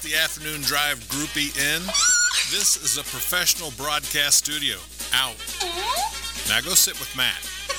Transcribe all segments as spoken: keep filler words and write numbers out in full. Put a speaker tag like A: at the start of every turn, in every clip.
A: the afternoon drive groupie in. This is a professional broadcast studio. Out. Now go sit with Matt.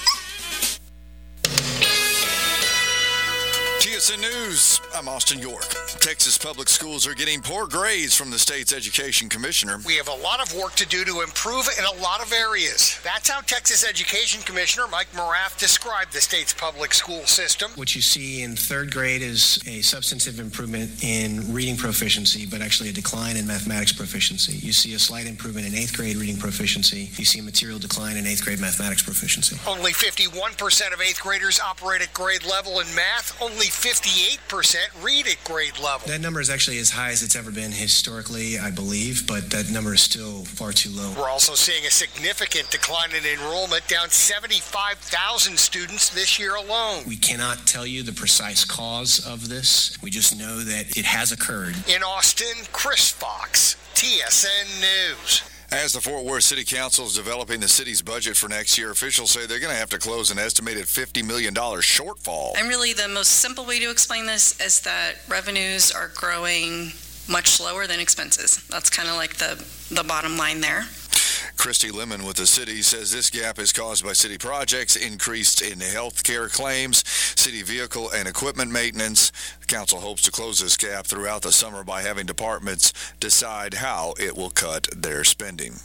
B: T S N News, I'm Austin York. Texas public schools are getting poor grades from the state's education commissioner.
C: We have a lot of work to do to improve in a lot of areas. That's how Texas Education Commissioner Mike Morath described the state's public school system.
D: What you see in third grade is a substantive improvement in reading proficiency, but actually a decline in mathematics proficiency. You see a slight improvement in eighth grade reading proficiency. You see a material decline in eighth grade mathematics proficiency.
C: Only fifty-one percent of eighth graders operate at grade level in math. Only fifty-eight percent read at grade level.
D: That number is actually as high as it's ever been historically, I believe, but that number is still far too low.
C: We're also seeing a significant decline in enrollment, down seventy-five thousand students this year alone.
D: We cannot tell you the precise cause of this. We just know that it has occurred.
C: In Austin, Chris Fox, T S N News.
B: As the Fort Worth City Council is developing the city's budget for next year, officials say they're going to have to close an estimated fifty million dollars shortfall.
E: And really the most simple way to explain this is that revenues are growing much slower than expenses. That's kind of like the, the bottom line there.
B: Christy Lemon with the city says this gap is caused by city projects, increased in health care claims, city vehicle and equipment maintenance. The council hopes to close this gap throughout the summer by having departments decide how it will cut their spending.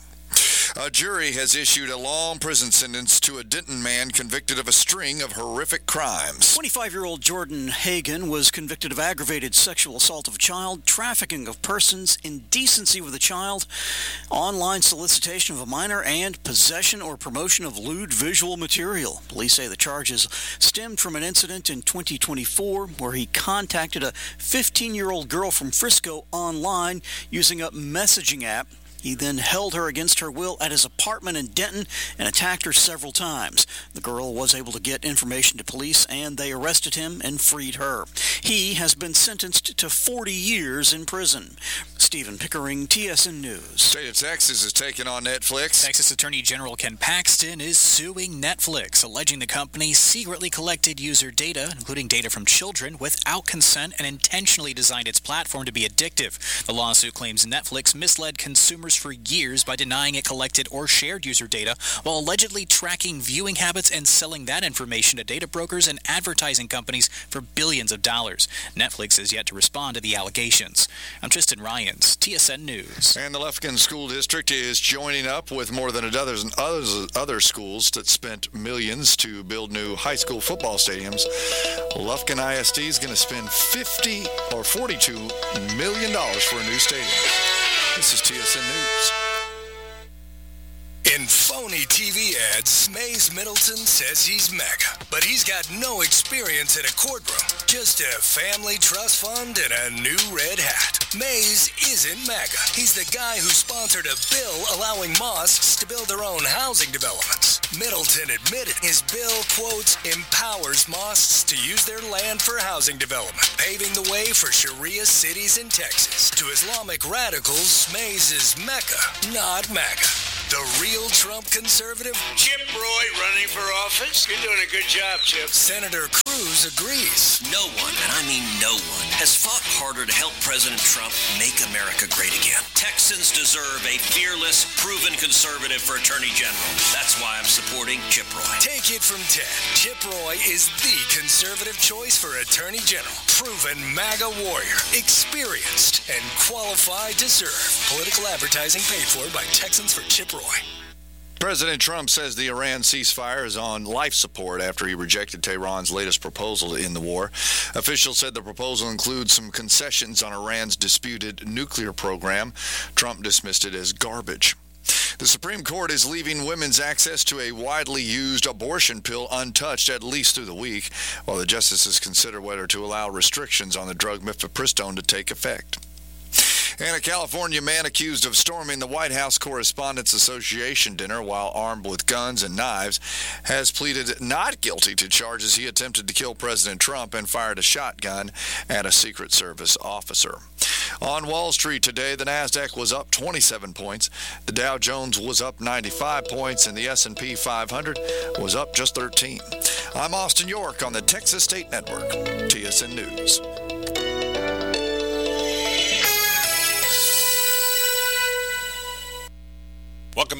B: A jury has issued a long prison sentence to a Denton man convicted of a string of horrific crimes.
F: twenty-five-year-old Jordan Hagan was convicted of aggravated sexual assault of a child, trafficking of persons, indecency with a child, online solicitation of a minor, and possession or promotion of lewd visual material. Police say the charges stemmed from an incident in twenty twenty-four where he contacted a fifteen-year-old girl from Frisco online using a messaging app. He then held her against her will at his apartment in Denton and attacked her several times. The girl was able to get information to police, and they arrested him and freed her. He has been sentenced to forty years in prison. Stephen Pickering, T S N News.
B: State of Texas is taking on Netflix.
G: Texas Attorney General Ken Paxton is suing Netflix, alleging the company secretly collected user data, including data from children, without consent and intentionally designed its platform to be addictive. The lawsuit claims Netflix misled consumers for years by denying it collected or shared user data while allegedly tracking viewing habits and selling that information to data brokers and advertising companies for billions of dollars. Netflix has yet to respond to the allegations. I'm Tristan Ryans, T S N News.
B: And the Lufkin School District is joining up with more than a dozen other schools that spent millions to build new high school football stadiums. Lufkin I S D is going to spend fifty or forty-two million dollars for a new stadium. This is T S N News.
H: In phony T V ads, Mays Middleton says he's mega, but he's got no experience in a courtroom, just a family trust fund and a new red hat. Mays isn't mega. He's the guy who sponsored a bill allowing mosques to build their own housing developments. Middleton admitted his bill, quote, empowers mosques to use their land for housing development, paving the way for Sharia cities in Texas. To Islamic radicals, Mays is Mecca, not MAGA. The real Trump conservative?
I: Chip Roy running for office. You're doing a good job, Chip.
H: Senator Cruz agrees.
J: No one, and I mean no one, has fought harder to help President Trump make America great again. Texans deserve a fearless, proven conservative for Attorney General. That's why I'm supporting Chip Roy.
H: Take it from Ted. Chip Roy is the conservative choice for Attorney General. Proven MAGA warrior. Experienced and qualified to serve. Political advertising paid for by Texans for Chip Roy.
B: President Trump says the Iran ceasefire is on life support after he rejected Tehran's latest proposal in the war. Officials said the proposal includes some concessions on Iran's disputed nuclear program. Trump dismissed it as garbage. The Supreme Court is leaving women's access to a widely used abortion pill untouched at least through the week, while the justices consider whether to allow restrictions on the drug mifepristone to take effect. And a California man accused of storming the White House Correspondents Association dinner while armed with guns and knives has pleaded not guilty to charges he attempted to kill President Trump and fired a shotgun at a Secret Service officer. On Wall Street today, the NASDAQ was up twenty-seven points, the Dow Jones was up ninety-five points, and the S and P five hundred was up just thirteen. I'm Austin York on the Texas State Network, T S N News.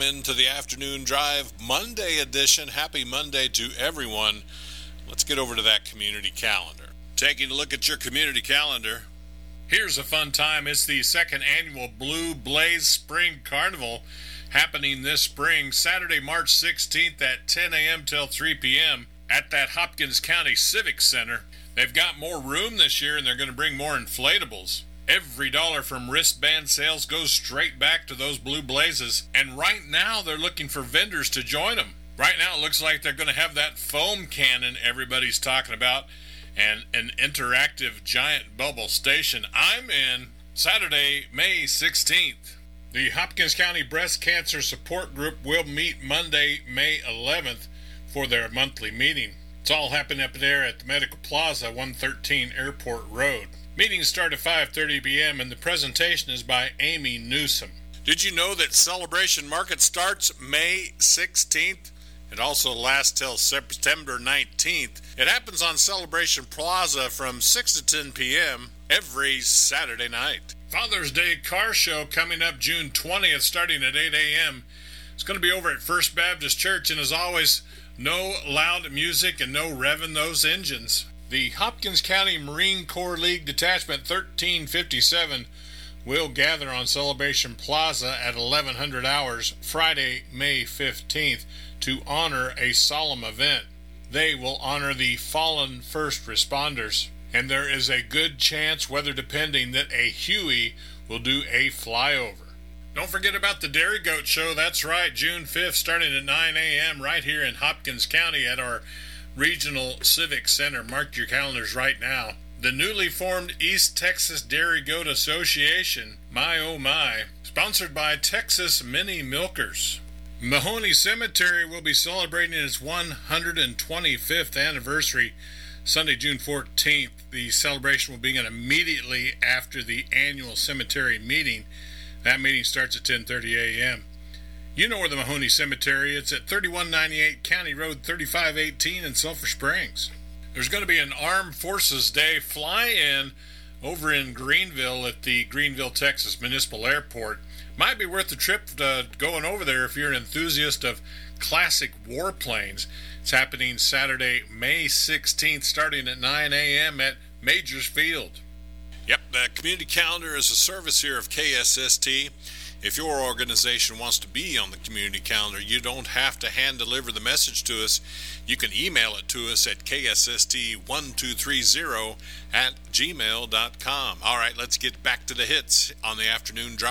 A: into the Afternoon Drive Monday edition. Happy Monday to everyone. Let's get over to that community calendar. Taking a look at your community calendar. Here's a fun time. It's the second annual Blue Blaze Spring Carnival happening this spring, Saturday, March sixteenth at ten a.m. till three p.m. at that Hopkins County Civic Center. They've got more room this year, and they're going to bring more inflatables. Every dollar from wristband sales goes straight back to those Blue Blazes, and right now they're looking for vendors to join them. Right now it looks like they're going to have that foam cannon everybody's talking about and an interactive giant bubble station. I'm in Saturday, May sixteenth. The Hopkins County Breast Cancer Support Group will meet Monday, May eleventh for their monthly meeting. It's all happening up there at the Medical Plaza, one thirteen Airport Road. Meetings start at five thirty p.m. and the presentation is by Amy Newsom. Did you know that Celebration Market starts May sixteenth? It also lasts till September nineteenth. It happens on Celebration Plaza from six to ten p.m. every Saturday night. Father's Day Car Show coming up June twentieth, starting at eight a.m. It's going to be over at First Baptist Church, and as always, no loud music and no revving those engines. The Hopkins County Marine Corps League Detachment thirteen fifty-seven will gather on Celebration Plaza at eleven hundred hours Friday, May fifteenth to honor a solemn event. They will honor the fallen first responders, and there is a good chance, weather depending, that a Huey will do a flyover. Don't forget about the Dairy Goat Show. That's right, June fifth, starting at nine a.m. right here in Hopkins County at our Regional Civic Center. Mark your calendars right now. The newly formed East Texas Dairy Goat Association, my oh my, sponsored by Texas Mini Milkers. Mahoney Cemetery will be celebrating its one hundred twenty-fifth anniversary Sunday, June fourteenth. The celebration will begin immediately after the annual cemetery meeting. That meeting starts at ten thirty a.m. You know where the Mahoney Cemetery is. It's at thirty-one ninety-eight County Road thirty-five eighteen in Sulphur Springs. There's going to be an Armed Forces Day fly-in over in Greenville at the Greenville, Texas Municipal Airport. Might be worth the trip to going over there if you're an enthusiast of classic warplanes. It's happening Saturday, May sixteenth, starting at nine a.m. at Majors Field. Yep, the community calendar is a service here of K S S T. If your organization wants to be on the community calendar, you don't have to hand deliver the message to us. You can email it to us at K S S T one two three zero at gmail dot com. All right, let's get back to the hits on the Afternoon Drive.